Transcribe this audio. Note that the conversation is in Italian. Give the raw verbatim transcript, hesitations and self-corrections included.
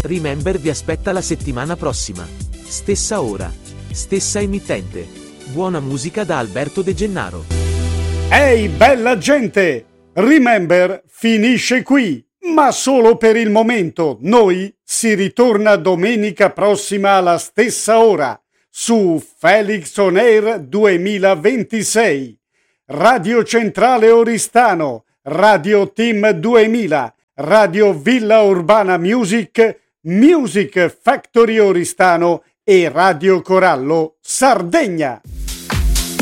Remember vi aspetta la settimana prossima. Stessa ora, stessa emittente. Buona musica da Alberto De Gennaro. Ehi, bella gente! Remember finisce qui, ma solo per il momento. Noi si ritorna domenica prossima alla stessa ora su Felix On Air duemilaventisei. Radio Centrale Oristano, Radio Team duemila, Radio Villa Urbana Music, Music Factory Oristano e Radio Corallo Sardegna.